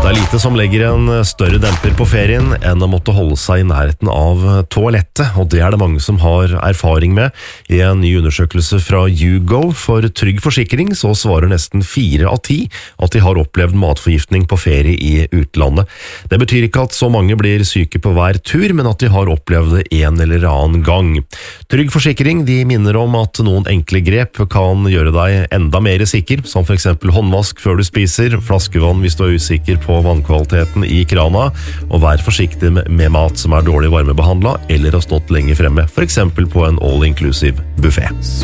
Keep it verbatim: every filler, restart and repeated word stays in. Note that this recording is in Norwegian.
Det er lite som legger en større demper på ferien enn å måtte holde seg i nærheten av toalettet, og det er det mange som har erfaring med. I en ny undersøkelse fra YouGo for Trygg Forsikring så svarer nesten fire av ti at de har opplevd matforgiftning på ferie i utlandet. Det betyr ikke at så mange blir syke på hver tur, men at de har opplevd det en eller annen gang. Trygg Forsikring de minner om at noen enkle grep kan gjøre deg enda mer sikker, som for eksempel håndvask før du spiser, flaskevann hvis du er usikker på vannkvaliteten i krana, og vær forsiktig med mat som er dårlig varmebehandlet eller har stått lenge fremme, for eksempel på en all-inclusive buffet.